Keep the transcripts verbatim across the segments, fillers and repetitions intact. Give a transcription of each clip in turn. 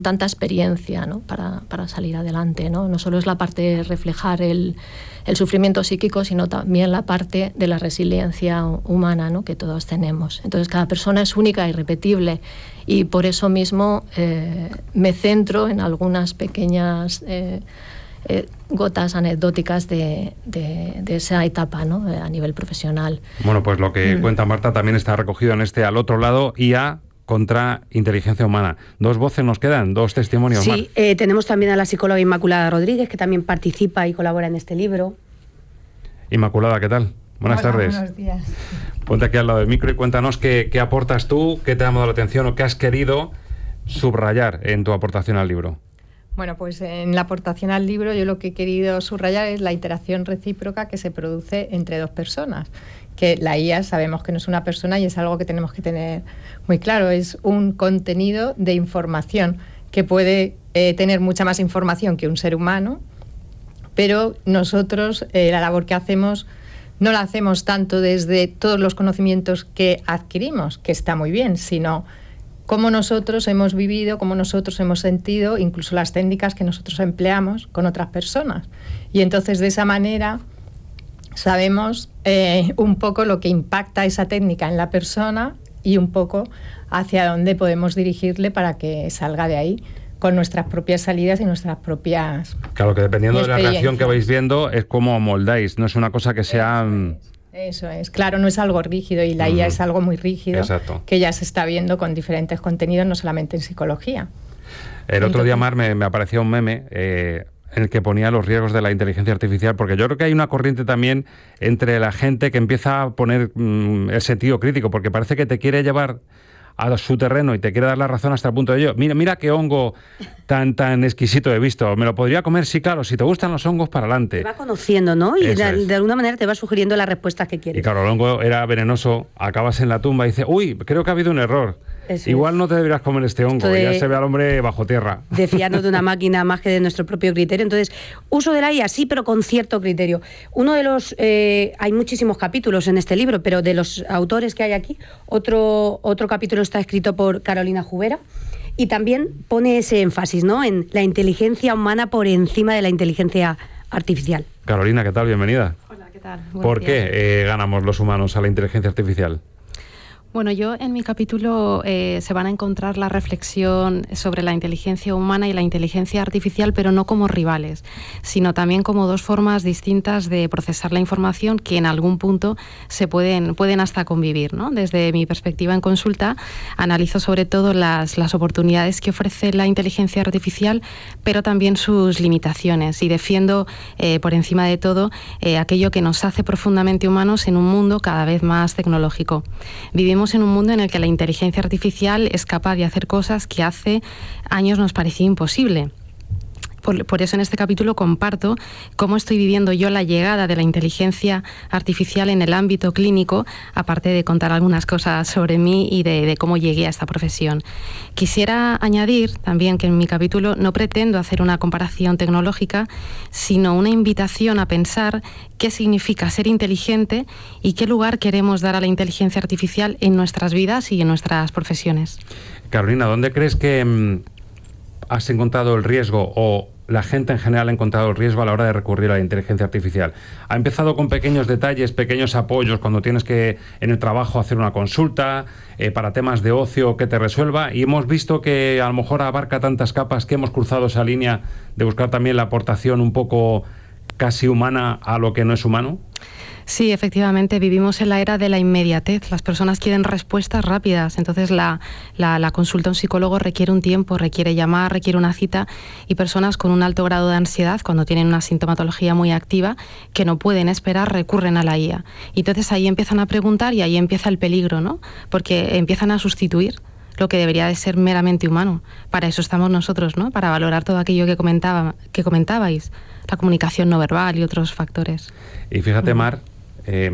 tanta experiencia, ¿no? para, para salir adelante, ¿no? No solo es la parte de reflejar el, el sufrimiento psíquico, sino también la parte de la resiliencia humana, ¿no? que todos tenemos. Entonces cada persona es única e irrepetible y por eso mismo eh, me centro en algunas pequeñas eh, eh, gotas anecdóticas de, de, de esa etapa, ¿no? a nivel profesional. Bueno, pues lo que mm. cuenta Marta también está recogido en este Al Otro Lado, I A contra inteligencia humana. Dos voces nos quedan, dos testimonios. Sí, eh, tenemos también a la psicóloga Inmaculada Rodríguez, que también participa y colabora en este libro. Inmaculada, ¿qué tal? Buenas Hola, tardes. Buenos días. Ponte aquí al lado del micro y cuéntanos qué, qué aportas tú, qué te ha llamado la atención o qué has querido subrayar en tu aportación al libro. Bueno, pues en la aportación al libro yo lo que he querido subrayar es la interacción recíproca que se produce entre dos personas. Que la I A sabemos que no es una persona y es algo que tenemos que tener muy claro. Es un contenido de información que puede eh, tener mucha más información que un ser humano, pero nosotros eh, la labor que hacemos no la hacemos tanto desde todos los conocimientos que adquirimos, que está muy bien, sino cómo nosotros hemos vivido, cómo nosotros hemos sentido, incluso las técnicas que nosotros empleamos con otras personas. Y entonces de esa manera sabemos eh, un poco lo que impacta esa técnica en la persona y un poco hacia dónde podemos dirigirle para que salga de ahí con nuestras propias salidas y nuestras propias Claro, que dependiendo de la reacción que vais viendo es como moldáis, no es una cosa que sea... Eso es, eso es. Claro, no es algo rígido y la I A mm. es algo muy rígido. Exacto. Que ya se está viendo con diferentes contenidos, no solamente en psicología. El Entonces, otro día, Mar, me, me aparecía un meme... Eh, en el que ponía los riesgos de la inteligencia artificial, porque yo creo que hay una corriente también entre la gente que empieza a poner mmm, el sentido crítico, porque parece que te quiere llevar a su terreno y te quiere dar la razón hasta el punto de ello. Mira, mira qué hongo tan tan exquisito he visto. ¿Me lo podría comer? Sí, claro. Si te gustan los hongos, para adelante. Te va conociendo, ¿no? Y de, de alguna manera te va sugiriendo las respuestas que quieres. Y claro, el hongo era venenoso. Acabas en la tumba y dices, uy, creo que ha habido un error. Eso Igual es. No te deberías comer este hongo, de, ya se ve al hombre bajo tierra. De fiarnos de una máquina más que de nuestro propio criterio. Entonces, uso de la I A sí, pero con cierto criterio. Uno de los... Eh, hay muchísimos capítulos en este libro, pero de los autores que hay aquí, otro, otro capítulo está escrito por Carolina Jubera y también pone ese énfasis, ¿no?, en la inteligencia humana por encima de la inteligencia artificial. Carolina, ¿qué tal? Bienvenida. Hola, ¿qué tal? ¿Por qué eh, ganamos los humanos a la inteligencia artificial? Bueno, yo en mi capítulo eh, se van a encontrar la reflexión sobre la inteligencia humana y la inteligencia artificial, pero no como rivales, sino también como dos formas distintas de procesar la información que en algún punto se pueden, pueden hasta convivir, ¿no? Desde mi perspectiva en consulta, analizo sobre todo las, las oportunidades que ofrece la inteligencia artificial, pero también sus limitaciones, y defiendo eh, por encima de todo eh, aquello que nos hace profundamente humanos en un mundo cada vez más tecnológico. Vivimos en un mundo en el que la inteligencia artificial es capaz de hacer cosas que hace años nos parecía imposible. Por, por eso en este capítulo comparto cómo estoy viviendo yo la llegada de la inteligencia artificial en el ámbito clínico, aparte de contar algunas cosas sobre mí y de, de cómo llegué a esta profesión. Quisiera añadir también que en mi capítulo no pretendo hacer una comparación tecnológica, sino una invitación a pensar qué significa ser inteligente y qué lugar queremos dar a la inteligencia artificial en nuestras vidas y en nuestras profesiones. Carolina, ¿dónde crees que mmm, has encontrado el riesgo o la gente en general ha encontrado el riesgo a la hora de recurrir a la inteligencia artificial? Ha empezado con pequeños detalles, pequeños apoyos, cuando tienes que en el trabajo hacer una consulta, eh, para temas de ocio que te resuelva, y hemos visto que a lo mejor abarca tantas capas que hemos cruzado esa línea de buscar también la aportación un poco casi humana a lo que no es humano. Sí, efectivamente, vivimos en la era de la inmediatez. Las personas quieren respuestas rápidas, entonces la, la, la consulta a un psicólogo requiere un tiempo, requiere llamar, requiere una cita, y personas con un alto grado de ansiedad, cuando tienen una sintomatología muy activa, que no pueden esperar, recurren a la I A. Y entonces ahí empiezan a preguntar y ahí empieza el peligro, ¿no? Porque empiezan a sustituir lo que debería de ser meramente humano. Para eso estamos nosotros, ¿no? Para valorar todo aquello que comentaba, que comentabais, la comunicación no verbal y otros factores. Y fíjate, Mar, eh,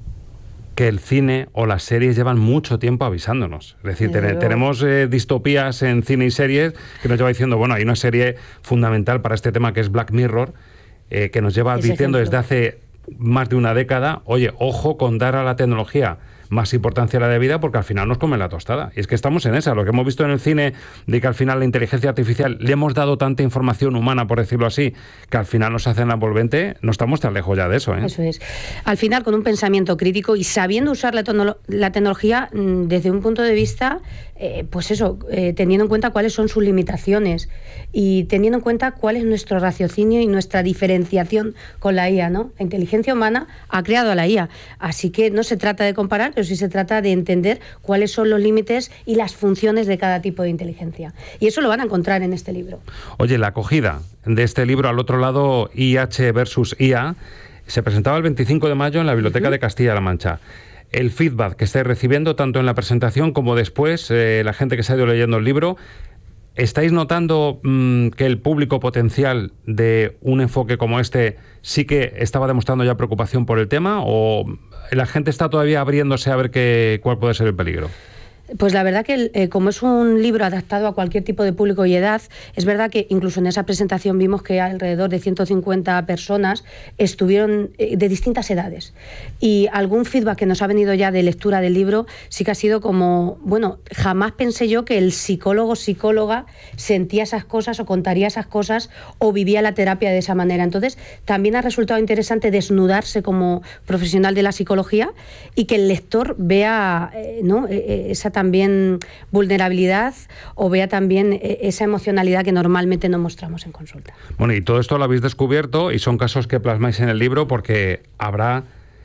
que el cine o las series llevan mucho tiempo avisándonos. Es decir, ten, tenemos eh, distopías en cine y series que nos lleva diciendo, bueno, hay una serie fundamental para este tema que es Black Mirror, eh, que nos lleva advirtiendo desde hace más de una década, oye, ojo con dar a la tecnología más importancia a la debida, porque al final nos comen la tostada. Y es que estamos en esa, lo que hemos visto en el cine, de que al final la inteligencia artificial le hemos dado tanta información humana, por decirlo así, que al final nos hacen la envolvente, no estamos tan lejos ya de eso, ¿eh? Eso es. Al final, con un pensamiento crítico y sabiendo usar la, la tecnología desde un punto de vista, eh, pues eso, eh, teniendo en cuenta cuáles son sus limitaciones y teniendo en cuenta cuál es nuestro raciocinio y nuestra diferenciación con la I A, ¿no? La inteligencia humana ha creado a la I A, así que no se trata de comparar, pero sí se trata de entender cuáles son los límites y las funciones de cada tipo de inteligencia. Y eso lo van a encontrar en este libro. Oye, la acogida de este libro, al otro lado, I H versus I A, se presentaba el veinticinco de mayo en la Biblioteca uh-huh. de Castilla-La Mancha. El feedback que estáis recibiendo, tanto en la presentación como después, eh, la gente que se ha ido leyendo el libro, ¿estáis notando mmm, que el público potencial de un enfoque como este sí que estaba demostrando ya preocupación por el tema, o la gente está todavía abriéndose a ver qué, cuál puede ser el peligro? Pues la verdad que eh, como es un libro adaptado a cualquier tipo de público y edad, es verdad que incluso en esa presentación vimos que alrededor de ciento cincuenta personas estuvieron eh, de distintas edades. Y algún feedback que nos ha venido ya de lectura del libro sí que ha sido como, bueno, jamás pensé yo que el psicólogo o psicóloga sentía esas cosas o contaría esas cosas o vivía la terapia de esa manera. Entonces, también ha resultado interesante desnudarse como profesional de la psicología y que el lector vea eh, ¿no? eh, esa también vulnerabilidad o vea también esa emocionalidad que normalmente no mostramos en consulta. Bueno, y todo esto lo habéis descubierto y son casos que plasmáis en el libro porque habrá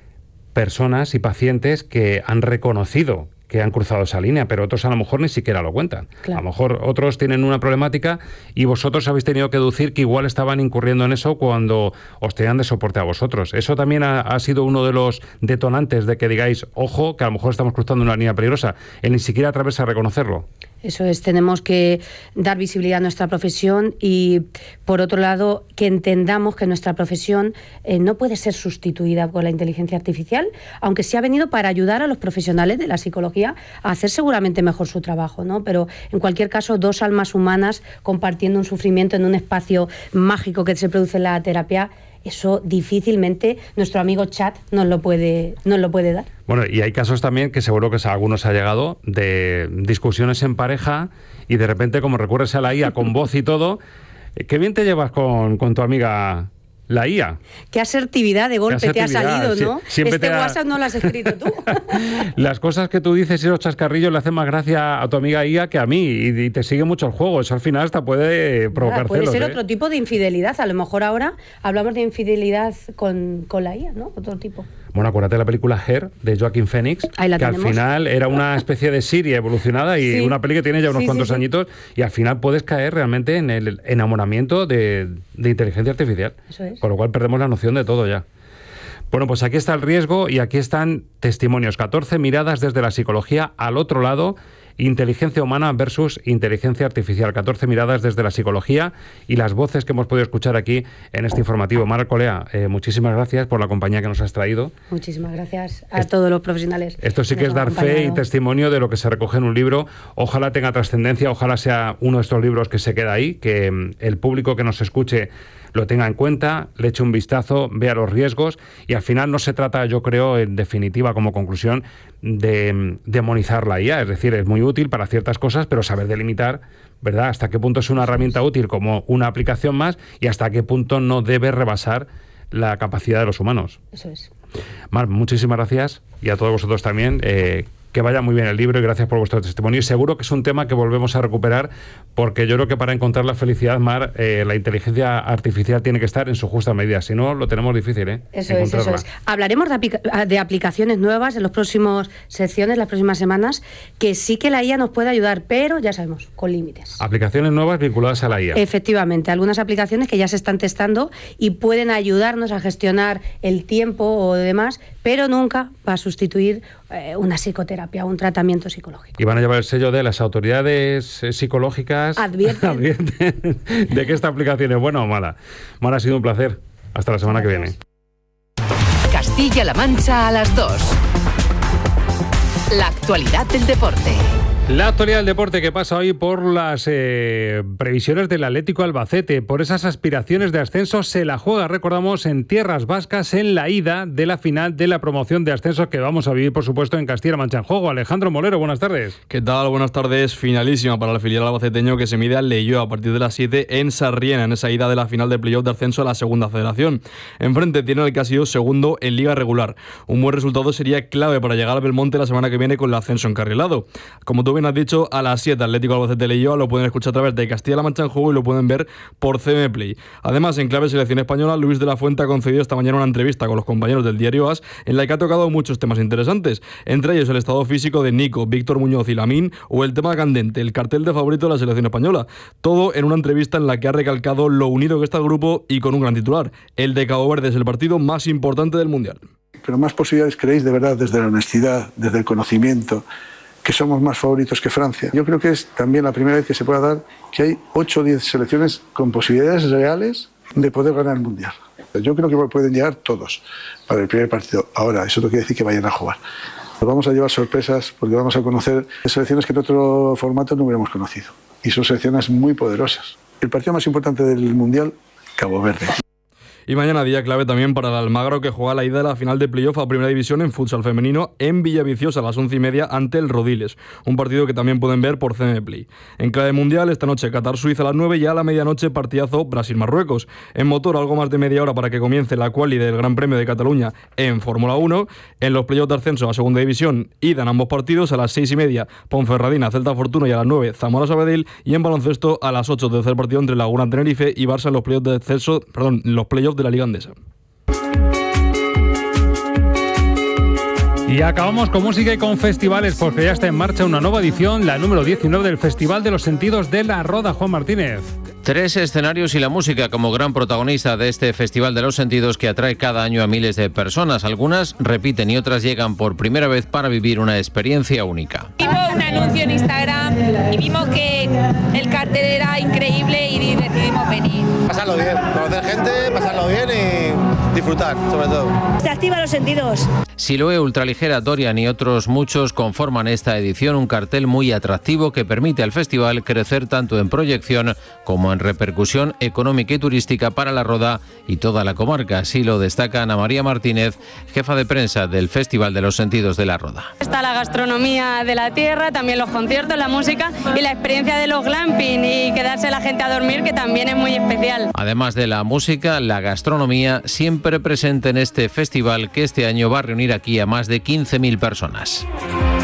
personas y pacientes que han reconocido que han cruzado esa línea, pero otros a lo mejor ni siquiera lo cuentan. Claro. A lo mejor otros tienen una problemática y vosotros habéis tenido que deducir que igual estaban incurriendo en eso cuando os tenían de soporte a vosotros. Eso también ha, ha sido uno de los detonantes de que digáis, ojo, que a lo mejor estamos cruzando una línea peligrosa, el ni siquiera atreverse a reconocerlo. Eso es, tenemos que dar visibilidad a nuestra profesión y, por otro lado, que entendamos que nuestra profesión eh, no puede ser sustituida por la inteligencia artificial, aunque sí ha venido para ayudar a los profesionales de la psicología a hacer seguramente mejor su trabajo, ¿no? Pero, en cualquier caso, dos almas humanas compartiendo un sufrimiento en un espacio mágico que se produce en la terapia, eso difícilmente nuestro amigo Chat nos lo puede, nos lo puede dar. Bueno, y hay casos también que seguro que a algunos ha llegado de discusiones en pareja y de repente, como recurres a la I A con voz y todo, qué bien te llevas con, con tu amiga la I A. Qué asertividad de golpe asertividad. te ha salido, ¿no? Sie este da... WhatsApp no lo has escrito tú. Las cosas que tú dices y los chascarrillos le hacen más gracia a tu amiga I A que a mí y, y te sigue mucho el juego. Eso al final hasta puede provocar Nada, puede celos, ser ¿eh? otro tipo de infidelidad. A lo mejor ahora hablamos de infidelidad con, con la I A, ¿no? Otro tipo. Bueno, acuérdate de la película Her, de Joaquin Phoenix, que tenemos. Al final era una especie de Siri evolucionada y sí. una peli que tiene ya unos sí, cuantos sí, sí. añitos y al final puedes caer realmente en el enamoramiento de, de inteligencia artificial. Eso es. Con lo cual perdemos la noción de todo ya. Bueno, pues aquí está el riesgo y aquí están testimonios, catorce miradas desde la psicología al otro lado. Inteligencia humana versus inteligencia artificial. catorce miradas desde la psicología y las voces que hemos podido escuchar aquí en este informativo. Mar Alcolea, eh, muchísimas gracias por la compañía que nos has traído. Muchísimas gracias a Est todos los profesionales. Esto sí que es dar fe y testimonio de lo que se recoge en un libro. Ojalá tenga trascendencia, ojalá sea uno de estos libros que se queda ahí, que mm, el público que nos escuche lo tenga en cuenta, le eche un vistazo, vea los riesgos y al final no se trata, yo creo, en definitiva, como conclusión, de demonizar la I A. Es decir, es muy útil para ciertas cosas, pero saber delimitar, ¿verdad?, hasta qué punto es una herramienta útil como una aplicación más y hasta qué punto no debe rebasar la capacidad de los humanos. Eso es. Mar, muchísimas gracias y a todos vosotros también. Eh, que vaya muy bien el libro y gracias por vuestro testimonio. Y seguro que es un tema que volvemos a recuperar porque yo creo que para encontrar la felicidad, Mar, eh, la inteligencia artificial tiene que estar en su justa medida. Si no, lo tenemos difícil, ¿eh? Eso es, eso es. Hablaremos de, aplica de aplicaciones nuevas en las próximas secciones, las próximas semanas, que sí que la I A nos puede ayudar, pero ya sabemos, con límites. Aplicaciones nuevas vinculadas a la I A. Efectivamente, algunas aplicaciones que ya se están testando y pueden ayudarnos a gestionar el tiempo o demás, pero nunca va a sustituir eh, una psicoterapia, un tratamiento psicológico. Y van a llevar el sello de las autoridades eh, psicológicas. Advierten. Advierten de que esta aplicación es buena o mala. Mar, ha sido un placer. Hasta la semana Gracias. que viene. Castilla-La Mancha a las dos. La actualidad del deporte. La actualidad del deporte que pasa hoy por las eh, previsiones del Atlético Albacete, por esas aspiraciones de ascenso, se la juega, recordamos, en tierras vascas en la ida de la final de la promoción de ascenso que vamos a vivir, por supuesto, en Castilla-La Mancha en juego. Alejandro Molero, buenas tardes. ¿Qué tal? Buenas tardes. Finalísima para el filial albaceteño que se mide al Leioa a partir de las siete en Sarriena, en esa ida de la final de playoff de ascenso a la segunda federación. Enfrente tiene el que ha sido segundo en liga regular. Un buen resultado sería clave para llegar al Belmonte la semana que viene con el ascenso encarrilado. Como tú bien has dicho, a las siete Atlético Albacete Leioa lo pueden escuchar a través de Castilla-La Mancha en juego y lo pueden ver por C M Play. Además, en clave selección española, Luis de la Fuente ha concedido esta mañana una entrevista con los compañeros del diario AS en la que ha tocado muchos temas interesantes, entre ellos el estado físico de Nico, Víctor Muñoz y Lamín, o el tema candente, el cartel de favorito de la selección española. Todo en una entrevista en la que ha recalcado lo unido que está el grupo y con un gran titular: el de Cabo Verde es el partido más importante del Mundial. Pero más posibilidades creéis de verdad desde la honestidad, desde el conocimiento, que somos más favoritos que Francia. Yo creo que es también la primera vez que se pueda dar que hay ocho o diez selecciones con posibilidades reales de poder ganar el Mundial. Yo creo que pueden llegar todos para el primer partido. Ahora, eso no quiere decir que vayan a jugar. Nos vamos a llevar sorpresas porque vamos a conocer selecciones que en otro formato no hubiéramos conocido. Y son selecciones muy poderosas. El partido más importante del Mundial, Cabo Verde. Y mañana día clave también para el Almagro, que juega la ida de la final de playoff a Primera División en futsal femenino en Villaviciosa a las once y media ante el Rodiles. Un partido que también pueden ver por C M Play. En clave mundial, esta noche Qatar-Suiza a las nueve y a la medianoche partidazo Brasil-Marruecos. En motor, algo más de media hora para que comience la quali del Gran Premio de Cataluña en Fórmula uno. En los playoffs de ascenso a Segunda División, ida en ambos partidos a las seis y media Ponferradina, Celta Fortuna y a las nueve Zamora-Sabadell. Y en baloncesto a las ocho tercer partido entre Laguna-Tenerife y Barça en los playoffs de ascenso, perdón, en los playoffs de la Liga Andesa. Y acabamos con música y con festivales, porque ya está en marcha una nueva edición, la número diecinueve del Festival de los Sentidos de La Roda. Juan Martínez. Tres escenarios y la música como gran protagonista de este Festival de los Sentidos que atrae cada año a miles de personas. Algunas repiten y otras llegan por primera vez para vivir una experiencia única. Vimos un anuncio en Instagram y vimos que el cartel era increíble y decidimos venir. Pasarlo bien, conocer gente, pasarlo bien y disfrutar, sobre todo. Se activan los sentidos. Siloe, Ultraligera, Dorian y otros muchos conforman esta edición, un cartel muy atractivo que permite al festival crecer tanto en proyección como en repercusión económica y turística para La Roda y toda la comarca. Así lo destaca Ana María Martínez, jefa de prensa del Festival de los Sentidos de La Roda. Está la gastronomía de la tierra, también los conciertos, la música y la experiencia de los glamping y quedarse la gente a dormir, que también es muy especial. Además de la música, la gastronomía siempre presente en este festival, que este año va a reunir aquí a más de quince mil personas.